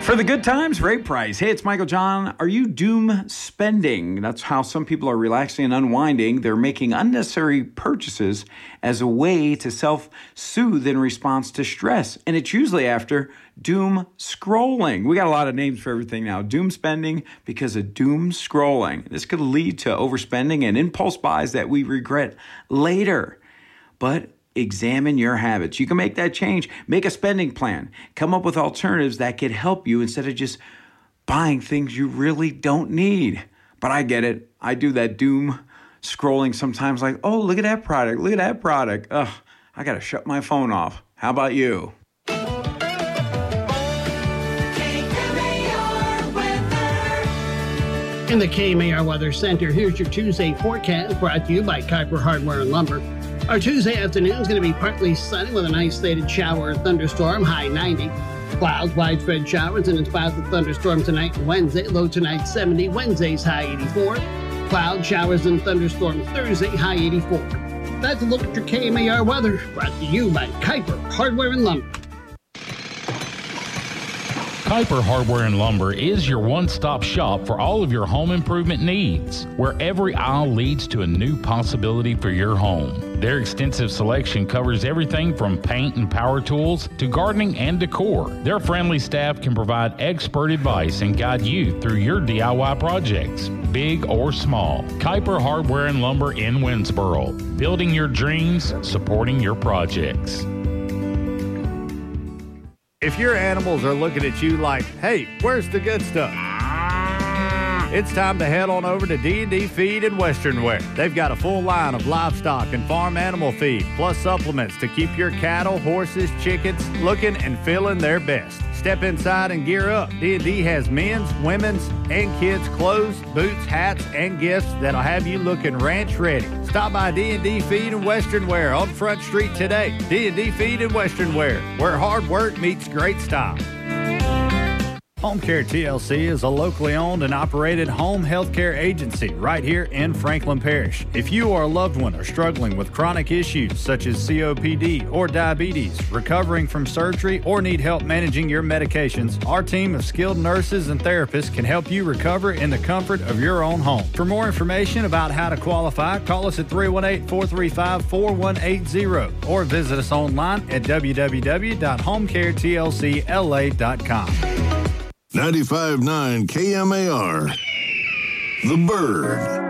For the good times, great price. Hey, it's Michael John. Are you doom spending? That's how some people are relaxing and unwinding. They're making unnecessary purchases as a way to self-soothe in response to stress. And it's usually after doom scrolling. We got a lot of names for everything now. Doom spending because of doom scrolling. This could lead to overspending and impulse buys that we regret later. But examine your habits. You can make that change. Make a spending plan. Come up with alternatives that could help you instead of just buying things you really don't need. But I get it. I do that doom scrolling sometimes like, oh, look at that product. Look at that product. Ugh, I got to shut my phone off. How about you? In the KMAR Weather Center, here's your Tuesday forecast brought to you by Kuiper Hardware and Lumber. Our Tuesday afternoon is going to be partly sunny with an isolated shower or thunderstorm, high 90. Clouds, widespread showers, and in spite of the thunderstorm tonight and Wednesday, low tonight 70, Wednesday's high 84. Clouds, showers, and thunderstorms Thursday, high 84. That's a look at your KMAR weather, brought to you by Kuiper Hardware and Lumber. Kuiper Hardware and Lumber is your one-stop shop for all of your home improvement needs, where every aisle leads to a new possibility for your home. Their extensive selection covers everything from paint and power tools to gardening and decor. Their friendly staff can provide expert advice and guide you through your DIY projects, big or small. Kuiper Hardware and Lumber in Winsboro, building your dreams, supporting your projects. If your animals are looking at you like, hey, where's the good stuff? It's time to head on over to D&D Feed and Western Wear. They've got a full line of livestock and farm animal feed, plus supplements to keep your cattle, horses, chickens looking and feeling their best. Step inside and gear up. D&D has men's, women's, and kids' clothes, boots, hats, and gifts that'll have you looking ranch ready. Stop by D&D Feed and Western Wear on Front Street today. D&D Feed and Western Wear, where hard work meets great style. Home Care TLC is a locally owned and operated home health care agency right here in Franklin Parish. If you or a loved one are struggling with chronic issues such as COPD or diabetes, recovering from surgery, or need help managing your medications, our team of skilled nurses and therapists can help you recover in the comfort of your own home. For more information about how to qualify, call us at 318-435-4180 or visit us online at www.homecaretlcla.com. 95.9 KMAR, The Bird.